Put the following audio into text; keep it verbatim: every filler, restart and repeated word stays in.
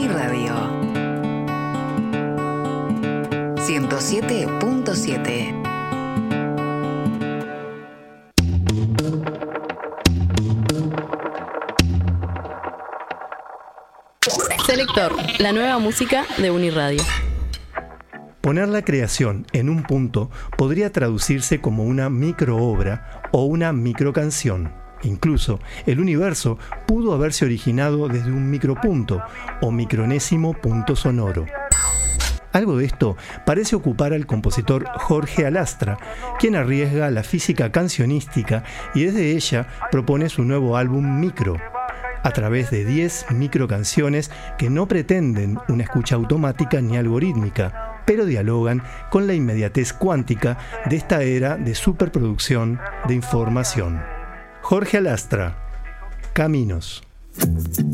Uniradio ciento siete punto siete. Selector, la nueva música de Uniradio. Poner la creación en un punto podría traducirse como una microobra o una microcanción. Incluso el universo pudo haberse originado desde un micropunto o micronésimo punto sonoro. Algo de esto parece ocupar al compositor Jorge Alastra, quien arriesga la física cancionística y desde ella propone su nuevo álbum Micro, a través de diez microcanciones que no pretenden una escucha automática ni algorítmica, pero dialogan con la inmediatez cuántica de esta era de superproducción de información. Jorge Alastra, Caminos.